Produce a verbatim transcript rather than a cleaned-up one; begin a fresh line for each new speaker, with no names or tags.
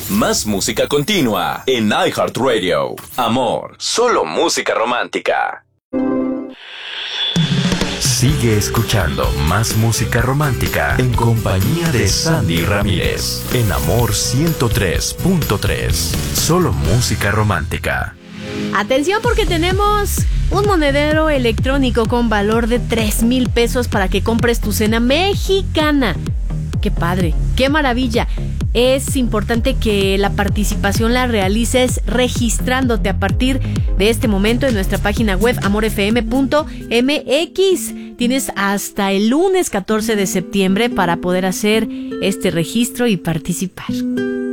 Más música continua en iHeartRadio. Amor, solo música romántica.
Sigue escuchando más música romántica en compañía de Sandy Ramírez en Amor ciento tres punto tres. Solo música romántica.
Atención porque tenemos un monedero electrónico con valor de tres mil pesos para que compres tu cena mexicana. ¡Qué padre! ¡Qué maravilla! Es importante que la participación la realices registrándote a partir de este momento en nuestra página web amor f m punto m x. Tienes hasta el lunes catorce de septiembre para poder hacer este registro y participar.